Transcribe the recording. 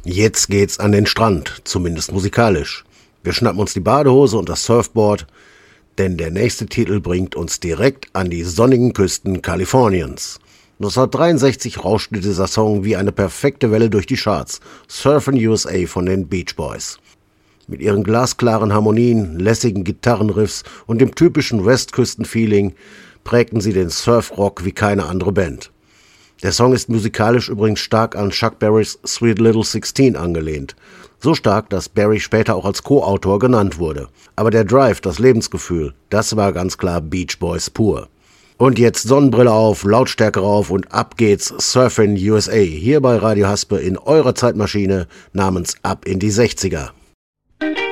Jetzt geht's an den Strand, zumindest musikalisch. Wir schnappen uns die Badehose und das Surfboard, denn der nächste Titel bringt uns direkt an die sonnigen Küsten Kaliforniens. 1963 rauschte dieser Song wie eine perfekte Welle durch die Charts. Surfin' USA von den Beach Boys. Mit ihren glasklaren Harmonien, lässigen Gitarrenriffs und dem typischen Westküsten-Feeling prägten sie den Surfrock wie keine andere Band. Der Song ist musikalisch übrigens stark an Chuck Berrys Sweet Little 16 angelehnt. So stark, dass Berry später auch als Co-Autor genannt wurde. Aber der Drive, das Lebensgefühl, das war ganz klar Beach Boys pur. Und jetzt Sonnenbrille auf, Lautstärke rauf und ab geht's Surfin' USA. Hier bei Radio Haspe in eurer Zeitmaschine namens Ab in die 60er.